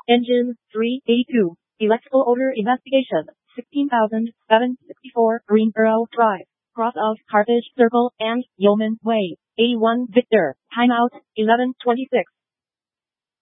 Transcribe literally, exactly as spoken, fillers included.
Engine three eighty-two. Electrical odor investigation. sixteen thousand seven hundred sixty-four Greensboro Drive. Cross of Carthage Circle and Yeoman Way. eighty-one Victor. Timeout eleven twenty-six.